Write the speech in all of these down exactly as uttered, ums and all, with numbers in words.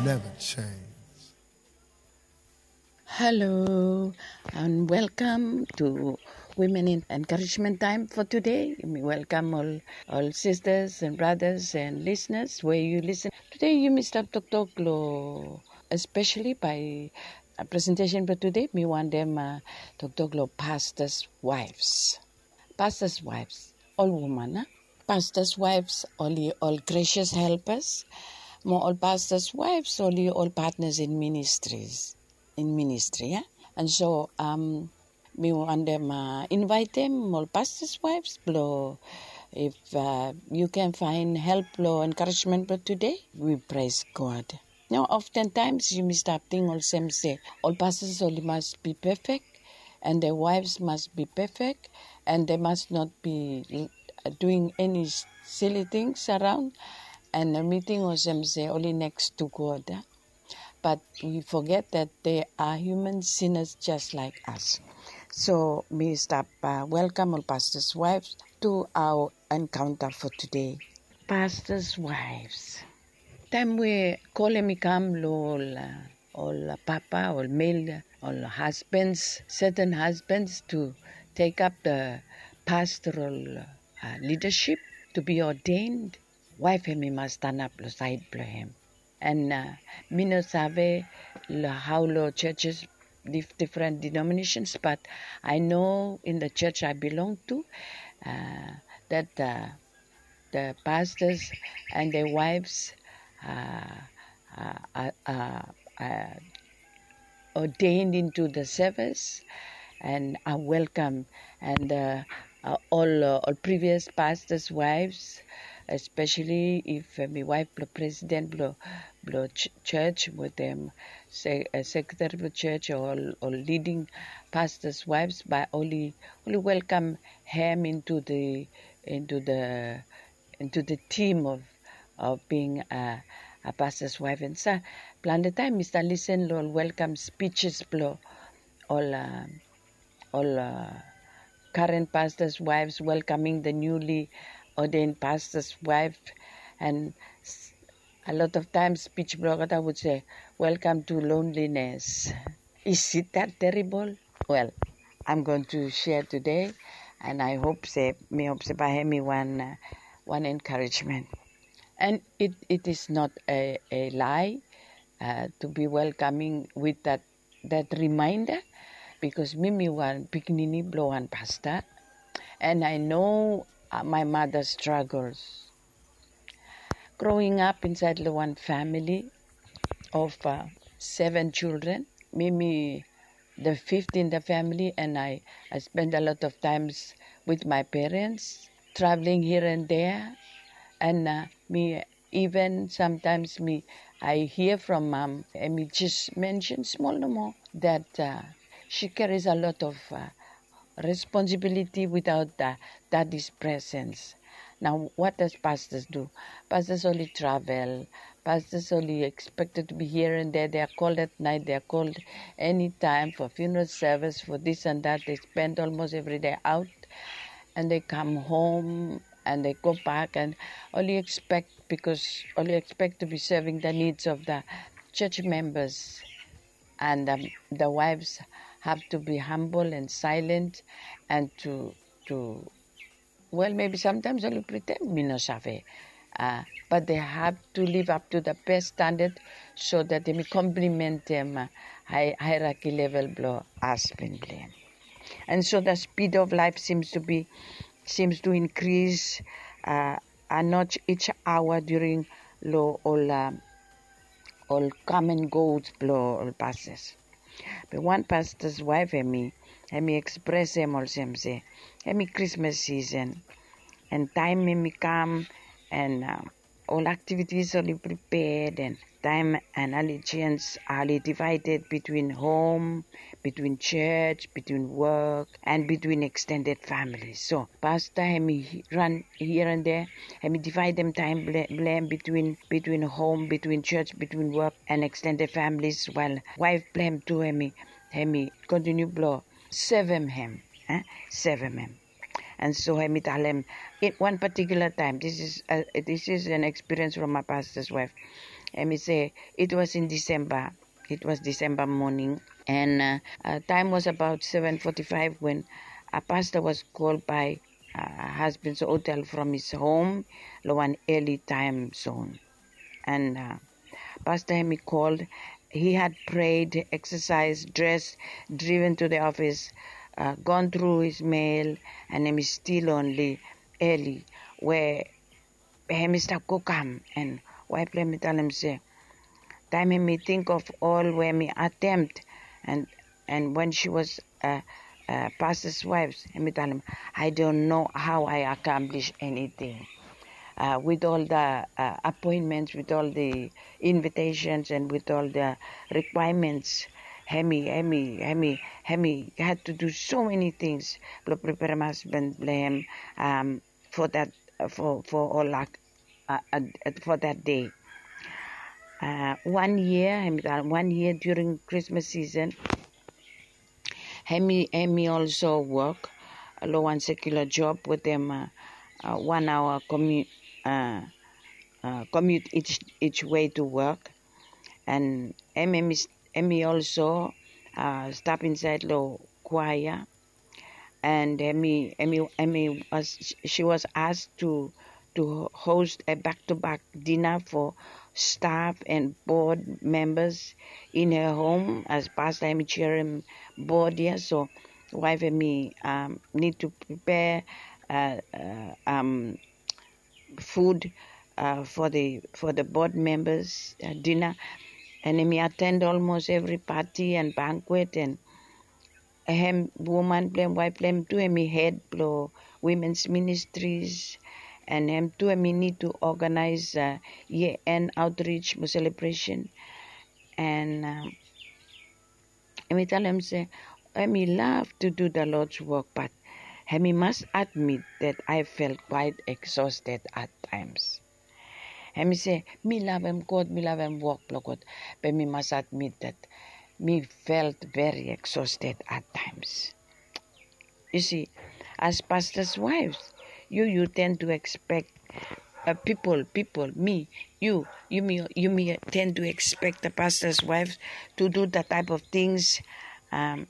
never change. Hello and welcome to Women in Encouragement Time for today. We welcome all, all sisters and brothers and listeners where you listen. Today you missed up Tok Tok Lo, especially by a presentation for today. Me want them uh, Tok Tok Lo pastors' wives. Pastors' wives, all women, huh? Pastors' wives, only all gracious helpers. More all pastors' wives, only all partners in ministries. In ministry, yeah? And so, um, we want them, uh, invite them, all pastors' wives, blow. If uh, you can find help, blow encouragement, but today, we praise God. Now, oftentimes, you may start thinking, all same say, all pastors only must be perfect, and their wives must be perfect, and they must not be doing any silly things around, and the meeting or some say, only next to God, yeah? But we forget that they are human sinners just like us. So, we stop, uh, welcome all pastors' wives to our encounter for today. Pastors' wives. Time we call them come all, uh, all uh, papa, all male, all husbands, certain husbands to take up the pastoral uh, leadership, to be ordained. Wife him must stand up beside him. And uh, me no sabe how lo churches, different denominations, but I know in the church I belong to uh, that uh, the pastors and their wives uh, are, are, are ordained into the service and are welcome. And uh, uh, all, uh, all previous pastors' wives, especially if uh, my wife the president blo blo ch- church with them say a secretary of the church or, or leading pastors' wives, by only only welcome him into the into the into the team of of being a, a pastor's wife. And so plan the time Mister listen all welcome speeches blo all uh, all uh, current pastors' wives welcoming the newly ordained pastor's wife. And a lot of times speech blogger would say, welcome to loneliness. Is it that terrible? Well, I'm going to share today, and I hope say me hope say by me one uh, one encouragement. And it, it is not a, a lie uh, to be welcoming with that that reminder, because Mimi one pignini blow and pasta, and I know uh, my mother's struggles. Growing up inside the one family of uh, seven children, Mimi the fifth in the family, and I, I spent a lot of times with my parents, traveling here and there, and uh, me even sometimes me I hear from mom, and me just mention small no more that uh, she carries a lot of uh, responsibility without uh, daddy's presence. Now, what does pastors do? Pastors only travel. Pastors only expected to be here and there. They are called at night. They are called any time for funeral service, for this and that. They spend almost every day out, and they come home and they go back and only expect because only expect to be serving the needs of the church members. And um, the wives have to be humble and silent, and to to well, maybe sometimes only pretend me no sabe. Uh, but they have to live up to the best standard so that they may complement them uh, hi- hierarchy level blow husband blame. And so the speed of life seems to be seems to increase uh, a notch each hour during low all um, all come and goes blow all passes. But one pastor's wife and me, and me express him all same say, and me Christmas season. And time may me come, and uh, all activities are prepared, and time and allegiance are divided between home, between church, between work, and between extended families. So, pastor, have me run here and there, have me divide them time blame between between home, between church, between work, and extended families, while wife blame too, have me, have me continue blow, serve him, eh? serve him. And so I tell him, in one particular time, this is a, this is an experience from my pastor's wife. Let me say, it was in December. It was December morning, and uh, uh, time was about seven forty-five when a pastor was called by uh, husband's hotel from his home, one early time zone. And uh, Pastor Hemi called. He had prayed, exercised, dressed, driven to the office, uh, gone through his mail, and Hemi still only early, where Hemi start go come and wife let me tell him say, time Hemi think of all where me attempt, and and when she was uh, uh, pastor's wife, Hemi tell him, I don't know how I accomplish anything. Uh, with all the uh, appointments, with all the invitations, and with all the requirements, Hemi, Hemi, Hemi, Hemi had to do so many things to prepare my husband, blame um, for that, for for all like, uh, uh, for that day. Uh, one year, Hemi, one year during Christmas season, Hemi, Hemi also work a low one secular job with them, uh, uh, one hour commute. Uh, Uh, commute each each way to work, and Emmy, Emmy also uh, stop inside the choir, and Emmy, Emmy, Emmy was she was asked to to host a back-to-back dinner for staff and board members in her home as Pastor Emmy chairing board here. So wife Emmy um, need to prepare uh, uh, um, food. Uh, for the for the board members uh, dinner, and me attend almost every party and banquet, and him woman blame wife blame too, and me head blow women's ministries, and him too, and me need to organize uh, year end outreach celebration, and um, me tell him say, I me love to do the Lord's work, but I must admit that I felt quite exhausted at times. And me say, me love him God, me love him work, God. But me must admit that me felt very exhausted at times. You see, as pastors' wives, you you tend to expect uh, people, people, me, you, you me, you me tend to expect the pastor's wives to do the type of things um,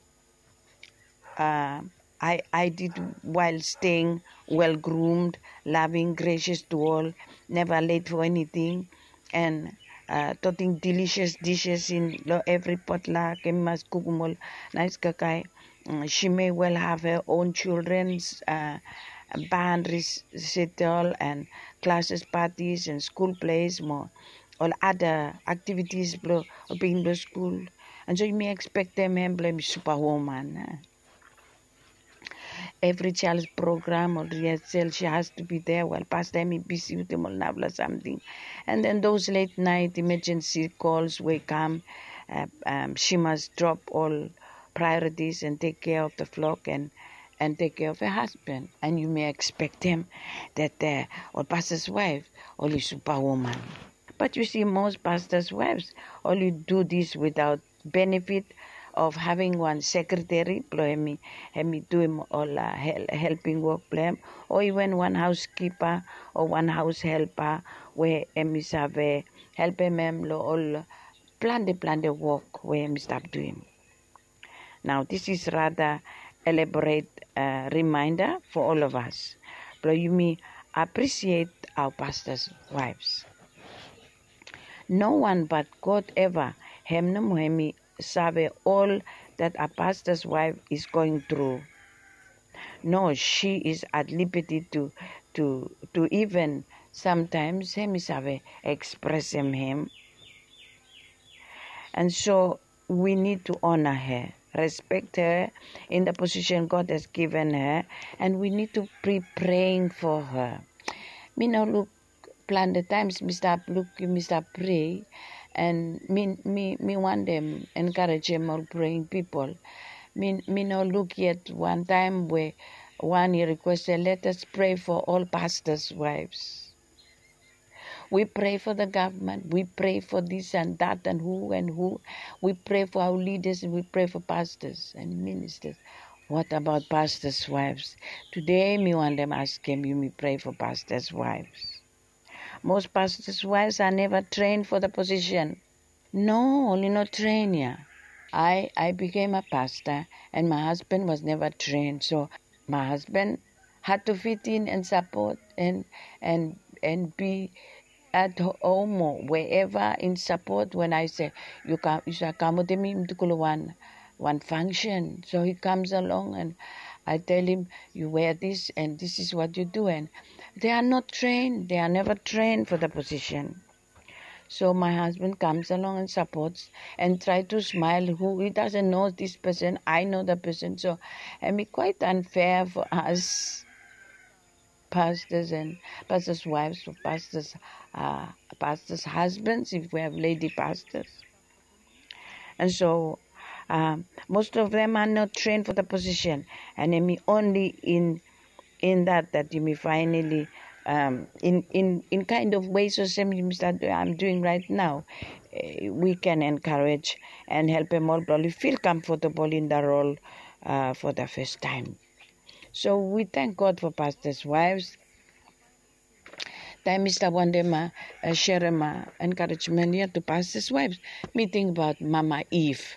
uh, I I did while staying well groomed, loving, gracious to all, never late for anything, and uh, toting delicious dishes in every potluck. And must cook all nice kakai. She may well have her own children's uh, band recital and classes parties and school plays, more all other activities below being the school. And so you may expect them to blame superwoman. Every child's program or rehearsal, she has to be there while past time is busy with them or something. And then those late night emergency calls will come. Uh, um, she must drop all priorities and take care of the flock and and take care of her husband. And you may expect him that uh, or pastor's wife only superwoman. But you see, most pastors' wives only do this without benefit of having one secretary, me, me do him all uh, helping work, plan, or even one housekeeper or one house helper, where me have help him all plan the plan the work where me stop doing. Now this is rather elaborate uh, reminder for all of us. But you may appreciate our pastors' wives. No one but God ever hemna muhemi sabe all that a pastor's wife is going through. No, she is at liberty to to to even sometimes hemi sabe express him. And so we need to honor her, respect her in the position God has given her, and we need to be praying for her. Me now look plan the times me start look me start pray, and me me me want them encourage them all praying people. Me me now look yet one time where one he requested, let us pray for all pastors' wives. We pray for the government, we pray for this and that and who and who. We pray for our leaders and we pray for pastors and ministers. What about pastors' wives? Today me want them ask him, you me pray for pastors' wives. most pastors' wives are never trained for the position. No, only not trained, yeah. I, I became a pastor and my husband was never trained. So my husband had to fit in and support and and and be at home or wherever in support when I say, you come, you shall come with me to one, one function. So he comes along and I tell him, you wear this and this is what you do. And they are not trained. They are never trained for the position. So my husband comes along and supports and try to smile. Who he doesn't know this person, I know the person. So I mean, quite unfair for us pastors and pastors' wives, for pastors, uh, pastors' husbands, if we have lady pastors. And so um, most of them are not trained for the position, and I mean only in in that that you may finally. Um, in, in, in kind of ways or same that I'm doing right now, uh, we can encourage and help them all probably feel comfortable in the role uh, for the first time. So we thank God for pastors' wives. Time is the one them uh, share my encouragement here to pastors' wives. Me think about Mama Eve.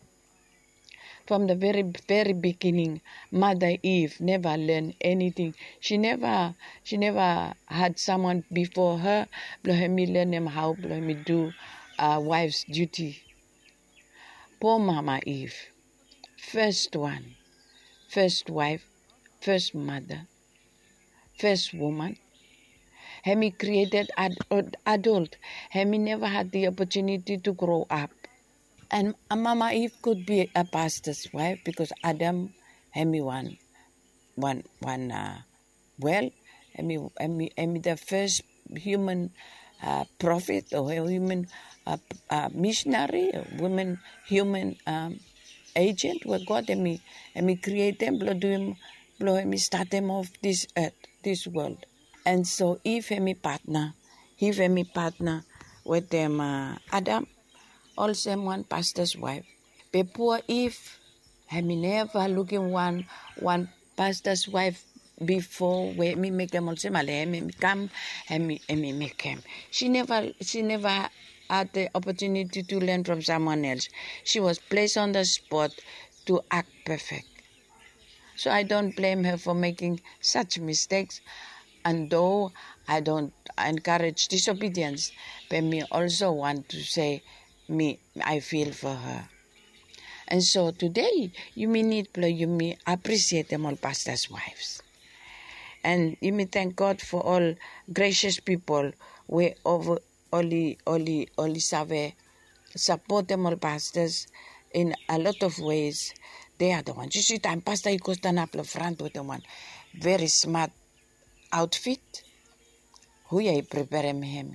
From the very, very beginning, Mother Eve never learned anything. She never, she never had someone before her. Let me learn them how. Let me do a wife's duty. Poor Mama Eve, first one, first wife, first mother, first woman. Hemi created ad- adult. Hemi never had the opportunity to grow up. And Mama Eve could be a pastor's wife because Adam, Hemi one, one, one. Uh, well, Hemi, Hemi, Hemi the first human uh, prophet or human uh, uh, missionary, or woman human um, agent. Where God Hemi, Hemi create them, blow him, blow Hemi start them off this earth, this world. And so if Hemi partner, if Hemi partner with them uh, Adam. Also one pastor's wife. But poor Eve, I mean, never looking one one pastor's wife before where me make them also male me come and me and me make him. She never she never had the opportunity to learn from someone else. She was placed on the spot to act perfect. So I don't blame her for making such mistakes. And though I don't encourage disobedience, but me also want to say me I feel for her. And so today you may need you may appreciate them all pastors' wives. And you may thank God for all gracious people we over only only only save support them all pastors in a lot of ways. They are the ones. You see time pastor he goes stand up the front with the one very smart outfit. Who you prepare him?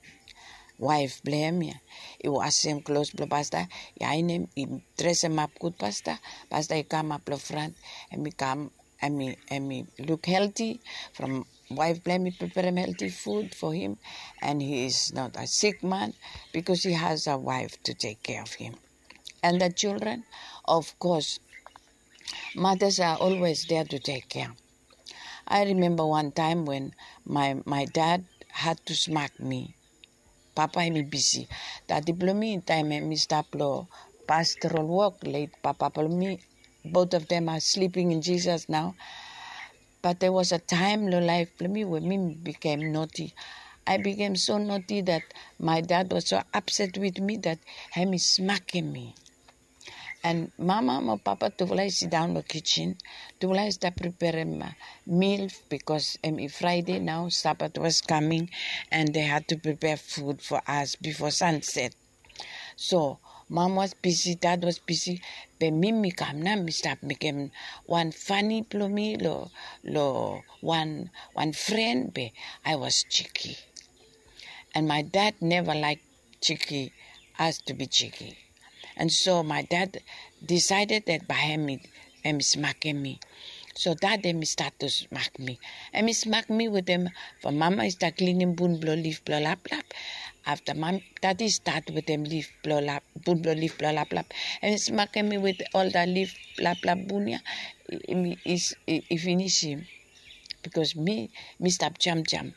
Wife blame ya. You wash him clothes blo pasta. Ya him dress him up good pasta. Pasta he come up the front and me come and me and me look healthy. From wife blame me prepare him healthy food for him, and he is not a sick man because he has a wife to take care of him. And the children, of course, mothers are always there to take care. I remember one time when my my dad had to smack me. Papa me busy. That diplomi time me stop lo pastoral work late. Papa me, both of them are sleeping in Jesus now. But there was a time lo life me when me became naughty. I became so naughty that my dad was so upset with me that he me smacking me. And mama and papa to sit down in the kitchen, to start preparing meal because um, Friday now Sabbath was coming and they had to prepare food for us before sunset. So mom was busy, dad was busy, but me me come now me start making one funny plummy lo lo one one friend, but I was cheeky. And my dad never liked cheeky us to be cheeky. And so my dad decided that by him, him smacking me. So that then me start to smack me. And me smack me with them. For mama is start cleaning bun blow leaf blow lap lap. After mom, daddy start with them leaf blow lap, bun blow leaf blow lap lap. And smacking me with all the leaf lap lap bunya. Is he finish him. Because me, me stop jump jump.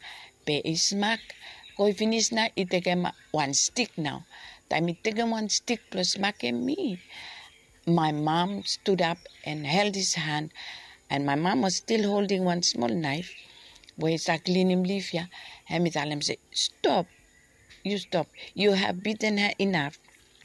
Pe ismak, koi finish na, itake one stick now. Time it take one stick plus smack me. My mom stood up and held his hand, and my mom was still holding one small knife. Where sa clean him leave ya, and me tell him say, stop, you stop. You have beaten her enough.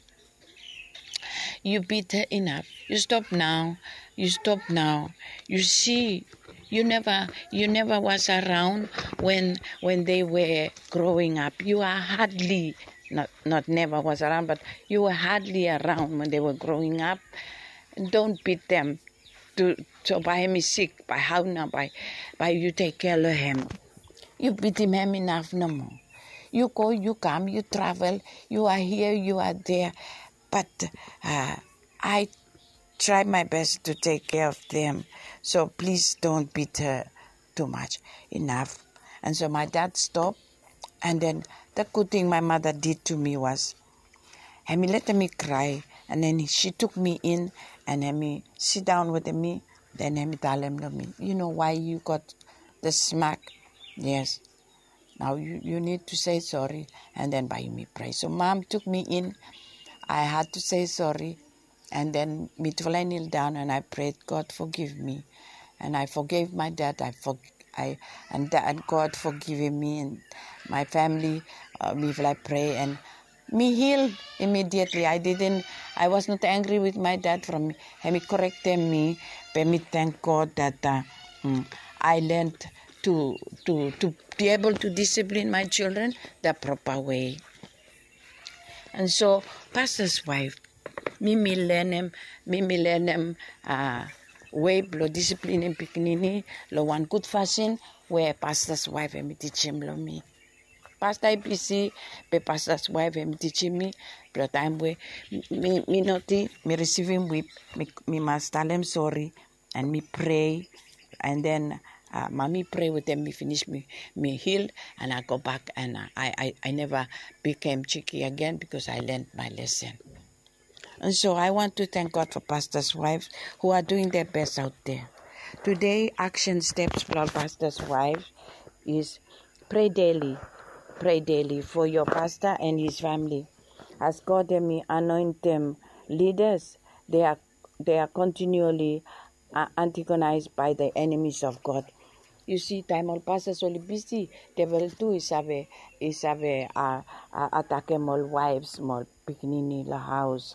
You beat her enough. You stop now. You stop now. You see, you never, you never was around when when they were growing up. You are hardly. Not not never was around, but you were hardly around when they were growing up. Don't beat them. To so by him is sick, by how now, by by you take care of him. You beat him enough no more. You go, you come, you travel, you are here, you are there. But uh, I try my best to take care of them. So please don't beat her too much. Enough. And so my dad stopped, and then the good thing my mother did to me was, and me let me cry, and then she took me in, and then me sit down with me, then me tell him to me, you know why you got the smack? Yes. Now you, you need to say sorry, and then by me pray. So mom took me in, I had to say sorry, and then me kneel down, and I prayed, God forgive me, and I forgave my dad, I forgive. I and, and God forgiving me and my family. Uh, me will I pray and me healed immediately. I didn't. I was not angry with my dad from me. He corrected me. But me thank God that uh, mm, I learned to to to be able to discipline my children the proper way. And so, pastor's wife, me me learn him, me me learn him. Uh, way lo discipline in pikinini lo one good fashion where pastor's wife em teach him lo me pastor I P C be pastor's wife em teach me but time where me me noti me receiving whip me me must tell them sorry and me pray and then uh, mommy pray with them me finish me me heal and I go back and uh, I, I I never became cheeky again because I learned my lesson. And so I want to thank God for pastors' wives who are doing their best out there. Today, action steps for our pastors' wives is pray daily. Pray daily for your pastor and his family. As God may anoint them leaders, they are they are continually uh, antagonized by the enemies of God. You see, time all pastors only busy. Devil too is have is have uh, uh, attack all wives, more beginning in the house.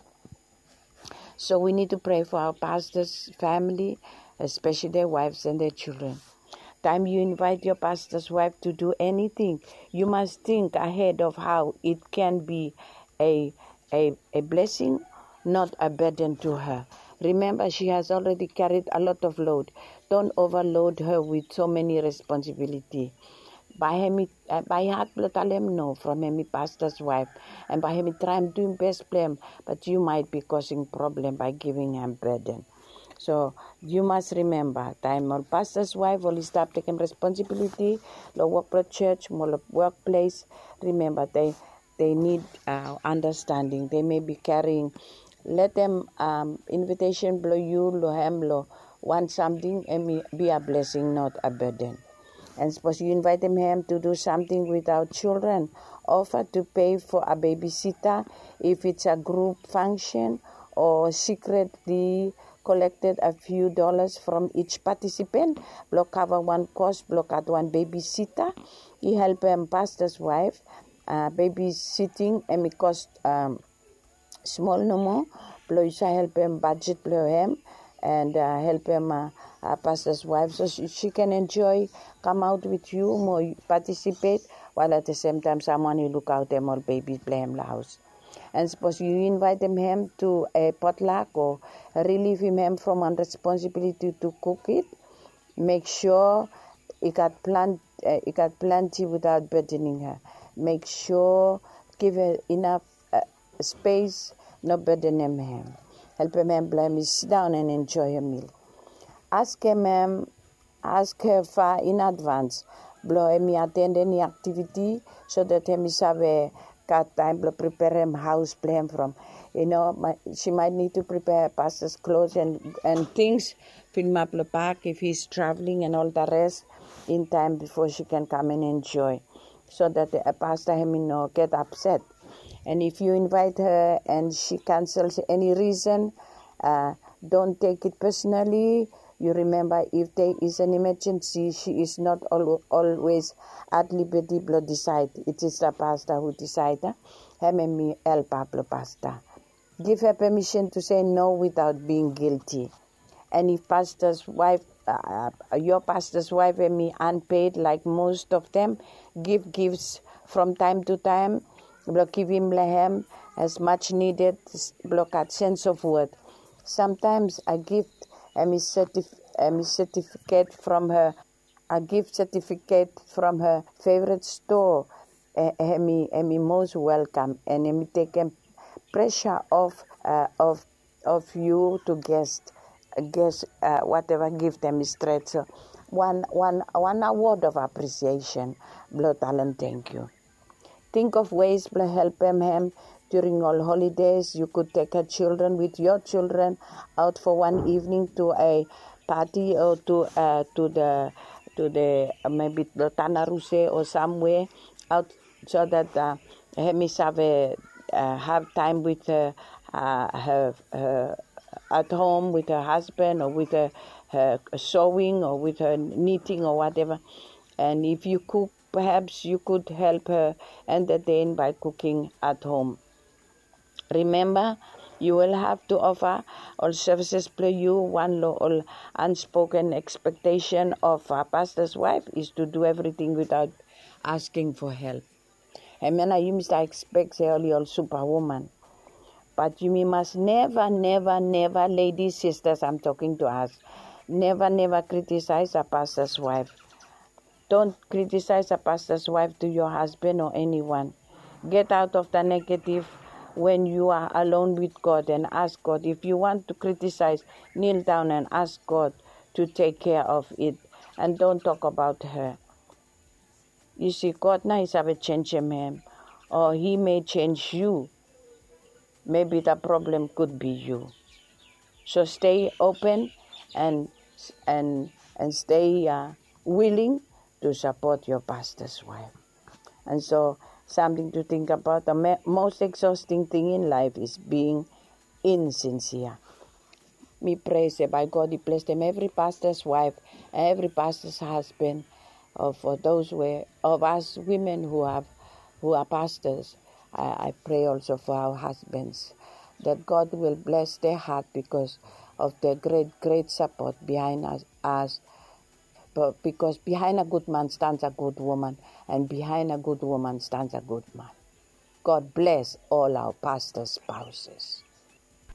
So we need to pray for our pastors' family, especially their wives and their children. Time you invite your pastor's wife to do anything, you must think ahead of how it can be a, a, a blessing, not a burden to her. Remember, she has already carried a lot of load. Don't overload her with so many responsibility. By him, uh, by heart, let him know from him, pastor's wife, and by him try and do best plan, but you might be causing problem by giving him burden. So you must remember, time or pastor's wife will stop taking responsibility. The work for church, more workplace. Remember, they they need uh, understanding. They may be carrying. Let them um, invitation blow you, blow him, blow want something, and be a blessing, not a burden. And suppose you invite them home to do something without children, offer to pay for a babysitter if it's a group function, or secretly collected a few dollars from each participant, block cover one cost, block out one babysitter. You help them pastor's wife, uh, babysitting, and it cost um, small no more. Blow you help them budget, blow him. And uh, help him, uh, uh, pastor's wife, so she, she can enjoy, come out with you, more participate, while at the same time someone will look out them all babies play him the house. And suppose you invite them home to a potluck or relieve him home from one responsibility to cook it, make sure he got plant, uh, he got plenty without burdening her. Make sure give her enough uh, space, not burden him home. Help him and blame sit down and enjoy a meal. Ask him, um, ask her for in advance. Blow him attend any activity so that him is have a got time to prepare him house plan from. You know, my, she might need to prepare pastor's clothes and, and things, film up the pack if he's traveling and all the rest in time before she can come and enjoy. so that the pastor him no get upset. And if you invite her and she cancels any reason, uh, don't take it personally. You remember, if there is an emergency, she is not al- always at liberty to decide. It is the pastor who decides. Him me el Pablo pastor. Give her permission to say no without being guilty. And if pastor's wife, uh, your pastor's wife and me unpaid like most of them, give gifts from time to time. Block give him lehem as much needed. Block at sense of word. Sometimes a gift, a certif- a certificate from her, a gift certificate from her favorite store. Emi emi most welcome, and emi take pressure off uh, of of you to guest guess uh, whatever gift them is straight. So one one one word of appreciation. Blood talent, thank you. Think of ways to help them him during all holidays. You could take your children with your children out for one evening to a party or to uh, to the to the uh, maybe the Tanaruse or somewhere out, so that uh, Hemis have a, uh, have time with uh, uh, her, her at home with her husband, or with her, her sewing, or with her knitting, or whatever. And if you cook, perhaps you could help her entertain by cooking at home. Remember, you will have to offer all services play you. One all unspoken expectation of a pastor's wife is to do everything without asking for help. And then you must expect only all superwoman. But you must never, never, never, ladies, sisters, I'm talking to us, never, never criticize a pastor's wife. Don't criticize a pastor's wife to your husband or anyone. Get out of the negative when you are alone with God and ask God. If you want to criticize, kneel down and ask God to take care of it. And don't talk about her. You see, God now is have a change him, or he may change you. Maybe the problem could be you. So stay open and and and stay uh, willing to support your pastor's wife. And so something to think about. The me- most exhausting thing in life is being insincere. Me pray, say, by God, He bless them, every pastor's wife, every pastor's husband, or for those where, of us women who have who are pastors. I, I pray also for our husbands, that God will bless their heart because of their great, great support behind us, us. But because behind a good man stands a good woman, and behind a good woman stands a good man. God bless all our pastor spouses.